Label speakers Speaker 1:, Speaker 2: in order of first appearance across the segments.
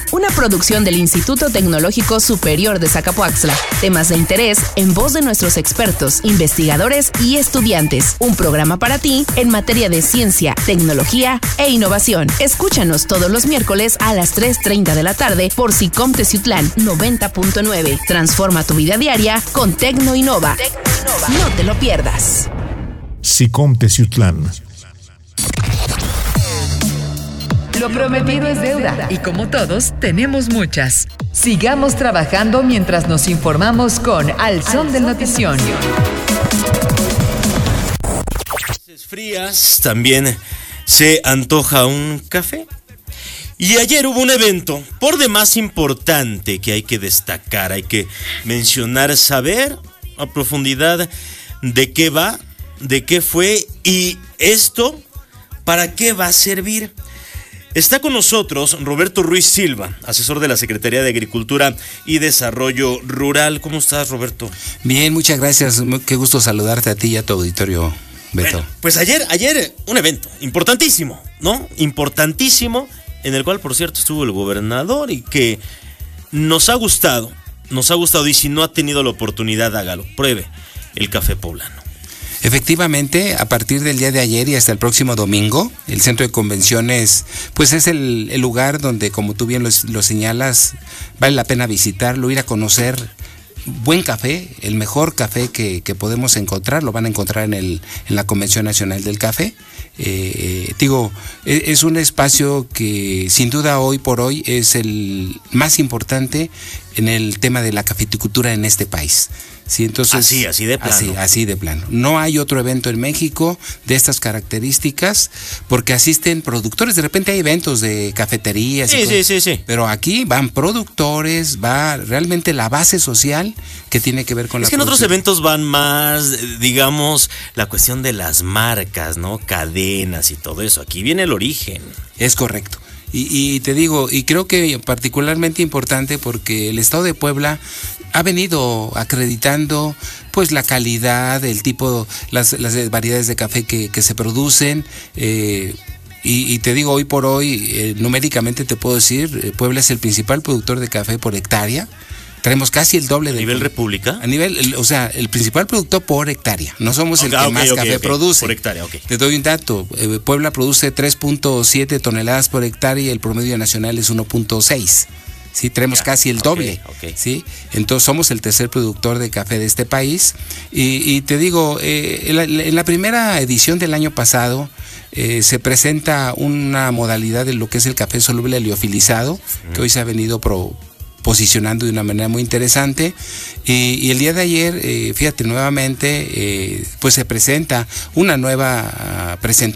Speaker 1: una producción del Instituto Tecnológico Superior de Zacapoaxtla. Temas de interés en voz de nuestros expertos, investigadores y estudiantes. Un programa para ti en materia de ciencia, tecnología e innovación. Escúchanos todos los miércoles a las 3:30 de la tarde por SICOM Teciutlán 90.9. Transforma tu vida diaria con Tecno Innova. No te lo pierdas.
Speaker 2: SICOM Teciutlán.
Speaker 3: Lo prometido es deuda y como todos tenemos muchas. Sigamos trabajando mientras nos informamos con Al Son del Notición.
Speaker 4: Frías, también se antoja un café. Y ayer hubo un evento por demás importante que hay que destacar, hay que mencionar, saber a profundidad de qué va, de qué fue y esto, ¿para qué va a servir? Está con nosotros Roberto Ruiz Silva, asesor de la Secretaría de Agricultura y Desarrollo Rural. ¿Cómo estás, Roberto?
Speaker 5: Bien, muchas gracias. Qué gusto saludarte a ti y a tu auditorio, Beto.
Speaker 4: Bueno, pues ayer un evento importantísimo, ¿no? Importantísimo, en el cual, por cierto, estuvo el gobernador y que nos ha gustado y si no ha tenido la oportunidad, hágalo, pruebe el café poblano.
Speaker 5: Efectivamente, a partir del día de ayer y hasta el próximo domingo, el centro de convenciones, pues es el lugar donde, como tú bien lo señalas, vale la pena visitarlo, ir a conocer buen café, el mejor café que podemos encontrar, lo van a encontrar en la Convención Nacional del Café. Es un espacio que sin duda hoy por hoy es el más importante en el tema de la cafeticultura en este país. Sí, entonces,
Speaker 4: así de plano.
Speaker 5: Así de plano. No hay otro evento en México de estas características porque asisten productores. De repente hay eventos de cafeterías.
Speaker 4: Sí.
Speaker 5: Pero aquí van productores, va realmente la base social que tiene que ver con la producción.
Speaker 4: Es que en otros eventos van más, digamos, la cuestión de las marcas, ¿no? Cadenas y todo eso. Aquí viene el origen.
Speaker 5: Es correcto. Y te digo, y creo que particularmente importante porque el Estado de Puebla ha venido acreditando pues la calidad, el tipo, las variedades de café que se producen. Y te digo, hoy por hoy, numéricamente te puedo decir, Puebla es el principal productor de café por hectárea. Tenemos casi el doble
Speaker 4: ¿A nivel república?
Speaker 5: A nivel, o sea, el principal productor por hectárea. No somos el que más café produce.
Speaker 4: Por hectárea, ok.
Speaker 5: Te doy un dato. Puebla produce 3.7 toneladas por hectárea y el promedio nacional es 1.6. Sí, tenemos casi el doble.
Speaker 4: Okay.
Speaker 5: ¿Sí? Entonces somos el tercer productor de café de este país. Y te digo, en la primera edición del año pasado se presenta una modalidad de lo que es el café soluble liofilizado, que hoy se ha venido posicionando de una manera muy interesante y el día de ayer, fíjate, nuevamente pues se presenta una nueva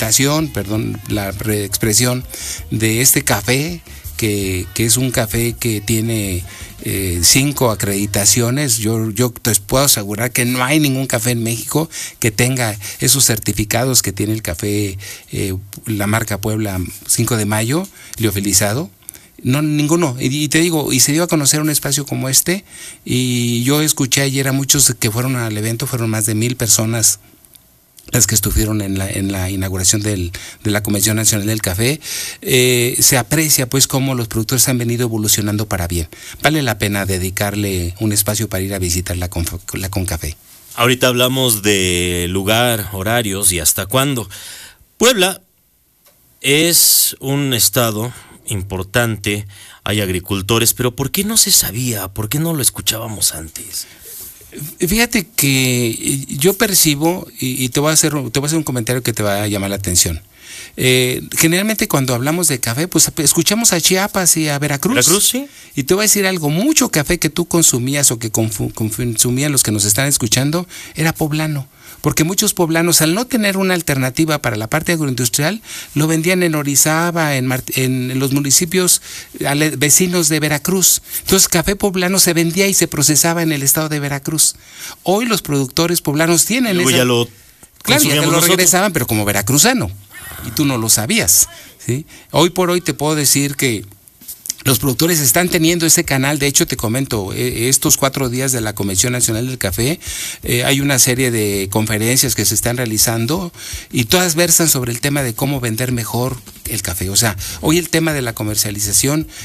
Speaker 5: la expresión de este café que es un café que tiene 5 acreditaciones. Yo te puedo asegurar que no hay ningún café en México que tenga esos certificados que tiene el café, la marca Puebla 5 de Mayo, liofilizado. No, ninguno. Y te digo, y se dio a conocer un espacio como este, y yo escuché ayer a muchos que fueron al evento, fueron más de 1,000 personas las que estuvieron en la inauguración de la Convención Nacional del Café. Se aprecia pues cómo los productores han venido evolucionando para bien. Vale la pena dedicarle un espacio para ir a visitar la Concafé.
Speaker 4: Ahorita hablamos de lugar, horarios y hasta cuándo. Puebla es un estado importante, hay agricultores, pero ¿por qué no se sabía? ¿Por qué no lo escuchábamos antes?
Speaker 5: Fíjate que yo percibo, y te voy a hacer un comentario que te va a llamar la atención. Generalmente cuando hablamos de café, pues escuchamos a Chiapas y a Veracruz.
Speaker 4: Veracruz, sí.
Speaker 5: Y te voy a decir algo, mucho café que tú consumías o que consumían los que nos están escuchando, era poblano. Porque muchos poblanos, al no tener una alternativa para la parte agroindustrial, lo vendían en Orizaba, en los municipios vecinos de Veracruz. Entonces, café poblano se vendía y se procesaba en el estado de Veracruz. Hoy los productores poblanos tienen
Speaker 4: esa...
Speaker 5: ya lo regresaban, pero como veracruzano. Y tú no lo sabías, ¿sí? Hoy por hoy te puedo decir que los productores están teniendo ese canal. De hecho, te comento, estos 4 días de la Convención Nacional del Café, hay una serie de conferencias que se están realizando y todas versan sobre el tema de cómo vender mejor el café. O sea, hoy el tema de la comercialización